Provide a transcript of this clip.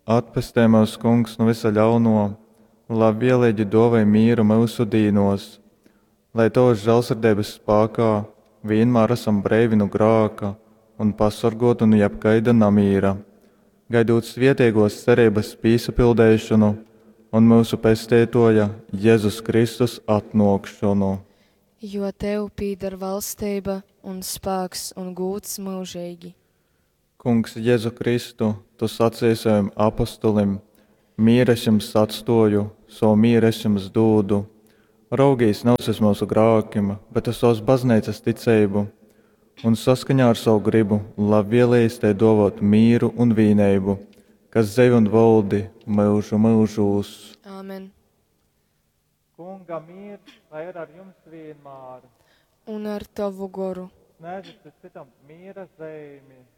Atpestē mūs, Kungs, no visa ļauno, lai vienlīdzi dovē mīru mūsu dīnos, lai tos žēlsirdības spēkā vienmēr esam brīvi no grāka un pasargāti no jebkaida namīra, gaidot svētīgos cerības piesapildīšanu un mūsu pestītoja Jēzus Kristus atnākšanu. Jo tev pīdar valstība un spēks un gūts mūžīgi. Kungs, Jēzu Kristu, tu sacīji saviem apostolim: mīru es jums atstāju, savu mīru es jums dodu. Raugīs nav uz mūsu grēkiem, bet uz savas baznīcas ticību, un saskaņā ar savu gribu, lai vienlīdz te dāvātu mīru un vienību, kas dzīvo un valdi mūžu mūžos. Āmen. Kunga mīrs, lai ir ar jums vienmēr. Un ar tavu goru. Sniedzat citam mīra zīmi.